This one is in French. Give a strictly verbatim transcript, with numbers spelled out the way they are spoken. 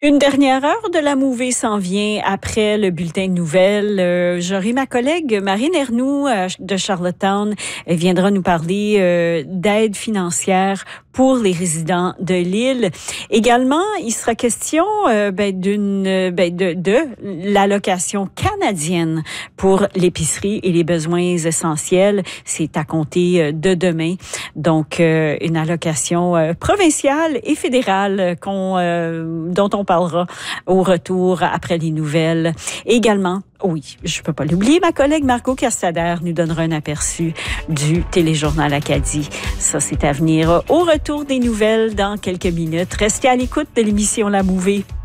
Une dernière heure de la mouvée s'en vient après le bulletin de nouvelles. Euh, J'aurai ma collègue Marine Ernoult euh, de Charlottetown. Elle viendra nous parler euh, d'aide financière pour les résidents de l'île. Également, il sera question euh, ben, d'une ben, de, de l'allocation canadienne pour l'épicerie et les besoins essentiels. C'est à compter de demain. Donc, euh, une allocation euh, provinciale et fédérale qu'on, euh, dont on parlera au retour après les nouvelles. Également, oui, je ne peux pas l'oublier, ma collègue Margot Castader nous donnera un aperçu du téléjournal Acadie. Ça, c'est à venir au retour des nouvelles dans quelques minutes. Restez à l'écoute de l'émission La Mouvée.